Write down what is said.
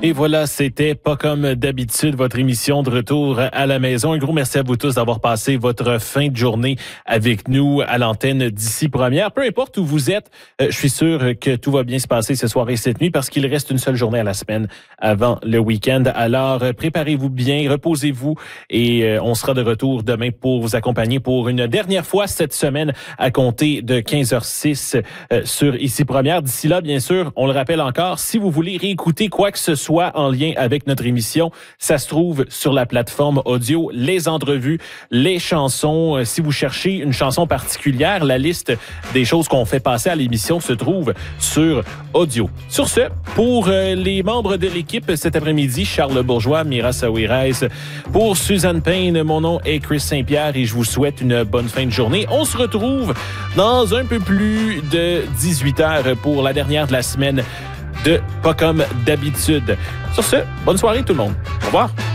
Et voilà, c'était pas comme d'habitude votre émission de retour à la maison. Un gros merci à vous tous d'avoir passé votre fin de journée avec nous à l'antenne d'Ici Première. Peu importe où vous êtes, je suis sûr que tout va bien se passer ce soir et cette nuit parce qu'il reste une seule journée à la semaine avant le week-end. Alors, préparez-vous bien, reposez-vous et on sera de retour demain pour vous accompagner pour une dernière fois cette semaine à compter de 15h06 sur Ici Première. D'ici là, bien sûr, on le rappelle encore, si vous voulez réécouter quoi que ce soit en lien avec notre émission, ça se trouve sur la plateforme audio, les entrevues, les chansons. Si vous cherchez une chanson particulière, la liste des choses qu'on fait passer à l'émission se trouve sur audio. Sur ce, pour les membres de l'équipe cet après-midi, Charles Bourgeois, Mira Saouirez, pour Suzanne Payne, mon nom est Chris Saint-Pierre et je vous souhaite une bonne fin de journée. On se retrouve dans un peu plus de 18h pour la dernière de la semaine de Pas comme d'habitude. Sur ce, bonne soirée tout le monde. Au revoir.